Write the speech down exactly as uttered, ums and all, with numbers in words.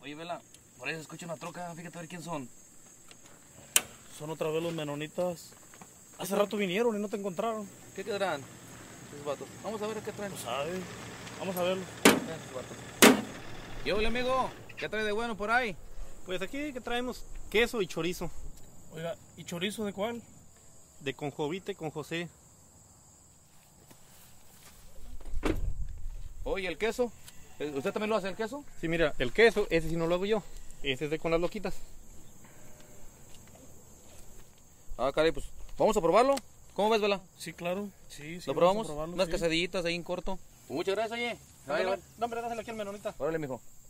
Oye, Vela, por ahí se escucha una troca, fíjate a ver quién son. Son otra vez los menonitas. Hace rato vinieron y no te encontraron. ¿Qué quedarán esos vatos? Vamos a ver qué traen. No sabe. Vamos a verlo. Traen esos vatos. Y hola, amigo, ¿qué trae de bueno por ahí? Pues aquí que traemos queso y chorizo. Oiga, ¿y chorizo de cuál? De conjovite con José. Oye, ¿el queso? ¿Usted también lo hace el queso? Sí, mira, el queso, ese sí no lo hago yo. Ese es de con las loquitas. Ah, caray, pues vamos a probarlo. ¿Cómo ves, Vela? Sí, claro. Sí, sí. ¿Lo vamos probamos? a probarlo, Unas sí. quesadillitas ahí en corto. Muchas gracias, oye. No, hombre, dásela aquí al menonita. Órale, mijo.